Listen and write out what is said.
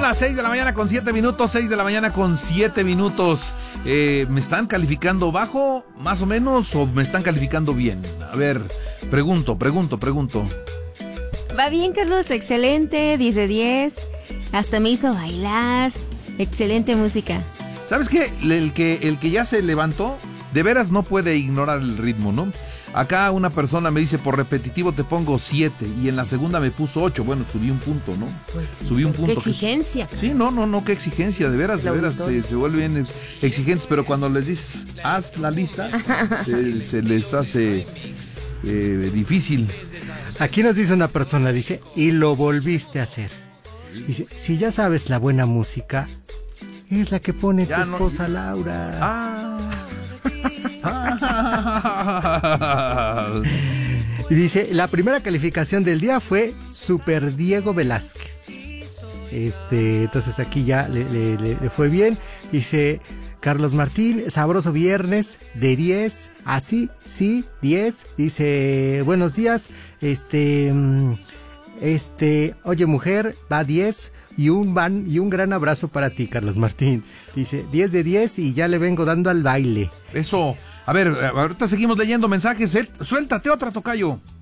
las 6 de la mañana con 7 minutos, 6 de la mañana con 7 minutos. ¿Me están calificando bajo, más o menos, o me están calificando bien? A ver, pregunto. Va bien, Carlos, excelente, 10 de 10. Hasta me hizo bailar. Excelente música. ¿Sabes qué? El que ya se levantó, de veras no puede ignorar el ritmo, ¿no? Acá una persona me dice, por repetitivo te pongo 7, y en la segunda me puso 8. Bueno, subí un punto, ¿no? Pues, subí un punto. ¿Qué exigencia? Sí, no, qué exigencia, de veras, se vuelven exigentes, pero cuando les dices, haz la lista, se les hace difícil. Aquí nos dice una persona, dice, y lo volviste a hacer. Dice, si ya sabes la buena música, es la que pone ya tu esposa Laura. Y dice, la primera calificación del día fue Super Diego Velázquez. Entonces aquí ya le fue bien. Dice Carlos Martín, sabroso viernes, de 10. Así, sí, 10. Dice, buenos días. Oye mujer, va 10. Y un gran abrazo para ti, Carlos Martín. Dice, 10 de 10 y ya le vengo dando al baile. Eso. A ver, ahorita seguimos leyendo mensajes. Suéltate otra, tocayo.